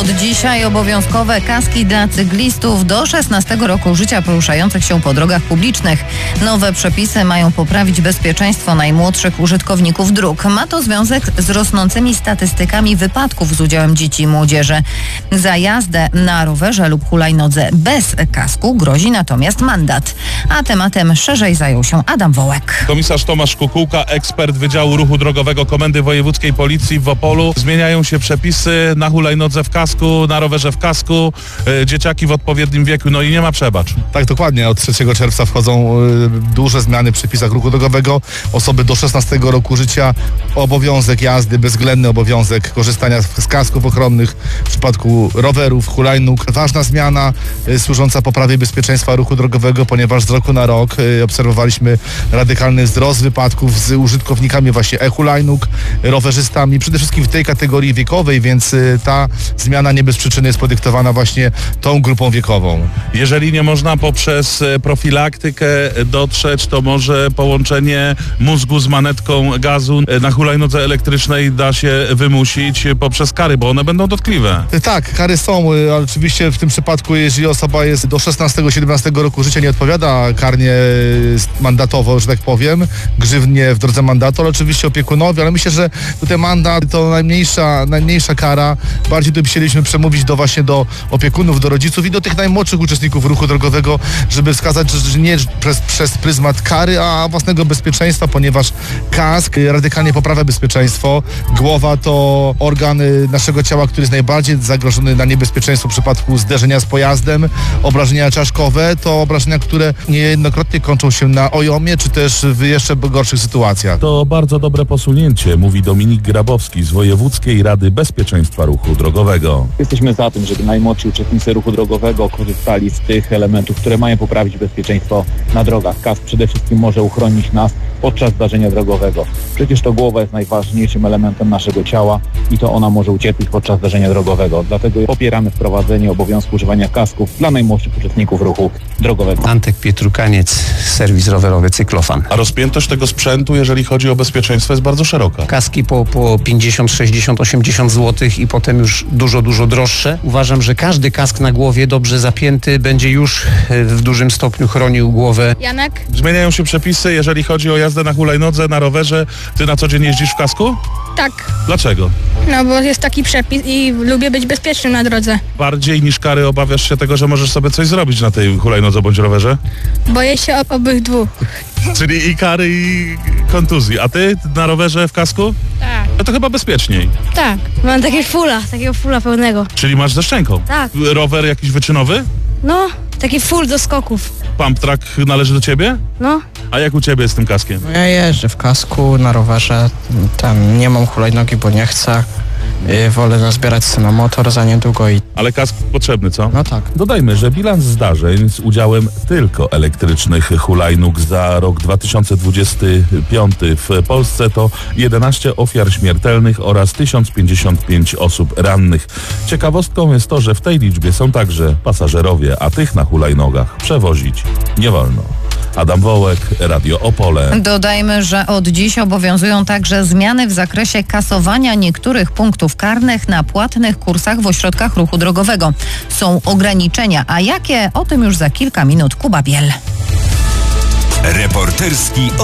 Od dzisiaj obowiązkowe kaski dla cyklistów do 16 roku życia poruszających się po drogach publicznych. Nowe przepisy mają poprawić bezpieczeństwo najmłodszych użytkowników dróg. Ma to związek z rosnącymi statystykami wypadków z udziałem dzieci i młodzieży. Za jazdę na rowerze lub hulajnodze bez kasku grozi natomiast mandat. A tematem szerzej zajął się Adam Wołek. Komisarz Tomasz Kukułka, ekspert Wydziału Ruchu Drogowego Komendy Wojewódzkiej Policji w Opolu. Zmieniają się przepisy na hulajnodze w kasku, na rowerze w kasku, dzieciaki w odpowiednim wieku, no i nie ma przebacz. Tak, dokładnie. Od 3 czerwca wchodzą duże zmiany w przepisach ruchu drogowego. Osoby do 16 roku życia, obowiązek jazdy, bezwzględny obowiązek korzystania z kasków ochronnych w przypadku rowerów, hulajnóg. Ważna zmiana służąca poprawie bezpieczeństwa ruchu drogowego, ponieważ z roku na rok obserwowaliśmy radykalny wzrost wypadków z użytkownikami właśnie e-hulajnóg, rowerzystami, przede wszystkim w tej kategorii wiekowej, więc ta zmiana nie bez przyczyny jest podyktowana właśnie tą grupą wiekową. Jeżeli nie można poprzez profilaktykę dotrzeć, to może połączenie mózgu z manetką gazu na hulajnodze elektrycznej da się wymusić poprzez kary, bo one będą dotkliwe. Tak, kary są, ale oczywiście w tym przypadku, jeżeli osoba jest do 16-17 roku życia, nie odpowiada karnie mandatowo, że tak powiem, grzywnie w drodze mandatu, ale oczywiście opiekunowi, ale myślę, że tutaj mandat to najmniejsza kara. Bardziej tu chcieliśmy przemówić właśnie do opiekunów, do rodziców i do tych najmłodszych uczestników ruchu drogowego, żeby wskazać, że nie przez pryzmat kary, a własnego bezpieczeństwa, ponieważ kask radykalnie poprawia bezpieczeństwo. Głowa to organ naszego ciała, który jest najbardziej zagrożony na niebezpieczeństwo w przypadku zderzenia z pojazdem. Obrażenia czaszkowe to obrażenia, które niejednokrotnie kończą się na ojomie, czy też w jeszcze gorszych sytuacjach. To bardzo dobre posunięcie, mówi Dominik Grabowski z Wojewódzkiej Rady Bezpieczeństwa Ruchu Drogowego. Jesteśmy za tym, żeby najmłodsi uczestnicy ruchu drogowego korzystali z tych elementów, które mają poprawić bezpieczeństwo na drogach. Kask przede wszystkim może uchronić nas podczas zdarzenia drogowego. Przecież to głowa jest najważniejszym elementem naszego ciała i to ona może ucierpieć podczas zdarzenia drogowego. Dlatego popieramy wprowadzenie obowiązku używania kasków dla najmłodszych uczestników ruchu drogowego. Antek Pietrukaniec, serwis rowerowy Cyklofan. A rozpiętość tego sprzętu, jeżeli chodzi o bezpieczeństwo, jest bardzo szeroka. Kaski po 50, 60, 80 zł i potem już dużo droższe. Uważam, że każdy kask na głowie dobrze zapięty będzie już w dużym stopniu chronił głowę. Janek? Zmieniają się przepisy, jeżeli chodzi o jazdę na hulajnodze, na rowerze. Ty na co dzień jeździsz w kasku? Tak. Dlaczego? No bo jest taki przepis i lubię być bezpieczny na drodze. Bardziej niż kary obawiasz się tego, że możesz sobie coś zrobić na tej hulajnodze bądź rowerze? Boję się obydwu. Czyli i kary, i kontuzji. A ty na rowerze w kasku? Tak. No to chyba bezpieczniej. Tak. Mam takiego fulla pełnego. Czyli masz ze szczęką? Tak. Rower jakiś wyczynowy? No, taki full do skoków. Pump track należy do ciebie? No. A jak u ciebie z tym kaskiem? No ja jeżdżę w kasku, na rowerze, tam nie mam hulajnogi, bo nie chcę. Wolę nazbierać sobie na motor za niedługo i... Ale kask potrzebny, co? No tak. Dodajmy, że bilans zdarzeń z udziałem tylko elektrycznych hulajnóg za rok 2025 w Polsce to 11 ofiar śmiertelnych oraz 1055 osób rannych. Ciekawostką jest to, że w tej liczbie są także pasażerowie, a tych na hulajnogach przewozić nie wolno. Adam Wołek, Radio Opole. Dodajmy, że od dziś obowiązują także zmiany w zakresie kasowania niektórych punktów karnych na płatnych kursach w ośrodkach ruchu drogowego. Są ograniczenia, a jakie? O tym już za kilka minut. Kuba Biel. Reporterski